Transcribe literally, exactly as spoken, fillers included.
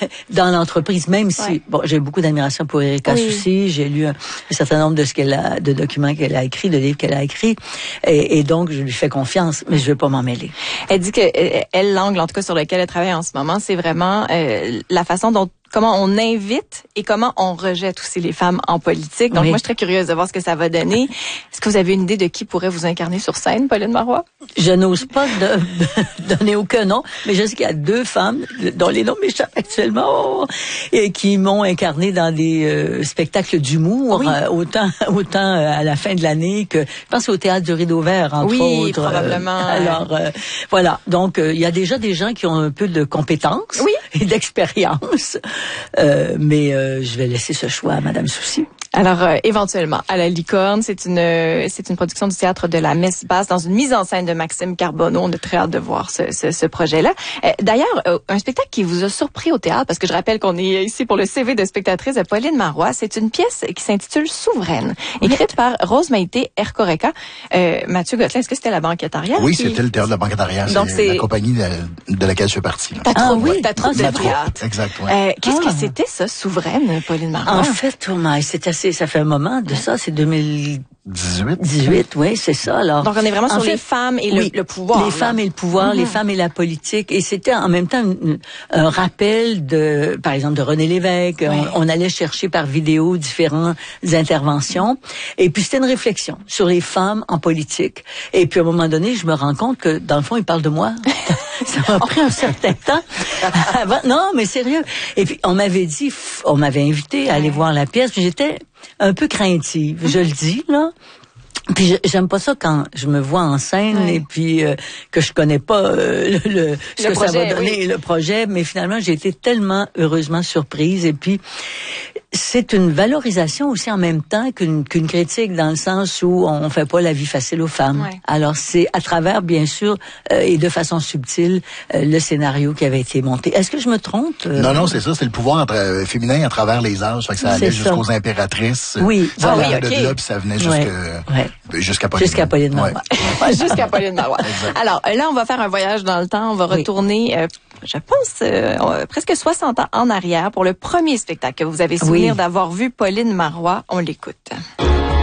dans l'entreprise, même si, ouais. bon, j'ai beaucoup d'admiration pour Erika oui. Soucy, j'ai lu un, un certain nombre de ce qu'elle a, de documents qu'elle a écrits, de livres qu'elle a écrits, et, et donc je lui fais confiance, mais je veux pas m'en mêler. Elle dit que elle, l'angle en tout cas sur lequel elle travaille en ce moment, c'est vraiment euh, la façon dont comment on invite et comment on rejette aussi les femmes en politique. Donc, oui. moi, je suis très curieuse de voir ce que ça va donner. Est-ce que vous avez une idée de qui pourrait vous incarner sur scène, Pauline Marois? Je n'ose pas de, de donner aucun nom, mais je sais qu'il y a deux femmes dont les noms m'échappent actuellement et qui m'ont incarné dans des euh, spectacles d'humour, oui. euh, autant autant à la fin de l'année que, je pense au Théâtre du Rideau Vert, entre oui, autres. probablement. Euh, alors, euh, voilà. Donc, euh, il y a déjà des gens qui ont un peu de compétences oui. et d'expérience. Euh, mais euh, je vais laisser ce choix à Madame Soucy. Alors, euh, éventuellement, à la Licorne, c'est une euh, c'est une production du théâtre de la Messe Basse dans une mise en scène de Maxime Carbonneau. On a très hâte de voir ce, ce, ce projet-là. Euh, d'ailleurs, euh, un spectacle qui vous a surpris au théâtre, parce que je rappelle qu'on est ici pour le C V de spectatrice de Pauline Marois, c'est une pièce qui s'intitule Souveraine, écrite par Rose Maïté Ercoreka. Euh, Mathieu Gosselin, est-ce que c'était la banquette arrière? Oui, qui... c'était le théâtre de la banquette arrière. Donc, c'est, c'est la compagnie de, de laquelle je fais partie. Ta ah, troupe, oui, ta troupe de théâtre. Exact, oui. Euh, qu'est-ce ah. que c'était ça, Souveraine, Pauline Marois? En fait, oh my, c'est assez, ça fait un moment de ça, c'est deux mille dix-huit. dix-huit, oui, c'est ça. Alors, donc on est vraiment sur fait, les femmes et oui, le, le pouvoir. Les là. femmes et le pouvoir, mm-hmm. les femmes et la politique. Et c'était en même temps une, un rappel de, par exemple, de René Lévesque. Oui. On, on allait chercher par vidéo différentes interventions. Et puis c'était une réflexion sur les femmes en politique. Et puis à un moment donné, je me rends compte que dans le fond, ils parlent de moi. Ça m'a pris un certain temps. Avant, non, mais sérieux. Et puis on m'avait dit, on m'avait invité à aller voir la pièce. Puis j'étais un peu craintive, je le dis là. Puis j'aime pas ça quand je me vois en scène ouais. et puis euh, que je connais pas euh, le, le ce le que projet, ça va donner oui. le projet, mais finalement j'ai été tellement heureusement surprise. Et puis c'est une valorisation aussi en même temps qu'une qu'une critique, dans le sens où on fait pas la vie facile aux femmes. Ouais. Alors c'est à travers bien sûr euh, et de façon subtile euh, le scénario qui avait été monté. Est-ce que je me trompe? euh... Non non, c'est ça, c'est le pouvoir euh, féminin à travers les âges, fait que ça allait jusqu'aux impératrices. Oui, ça ah, allait oui, okay. de là puis ça venait jusque ouais. Ouais. Jusqu'à Pauline. Jusqu'à Pauline Marois. Ouais. Jusqu'à Pauline Marois. Alors là, on va faire un voyage dans le temps. On va retourner, oui. euh, je pense, euh, presque soixante ans en arrière pour le premier spectacle que vous avez souvenir oui. d'avoir vu Pauline Marois. On l'écoute.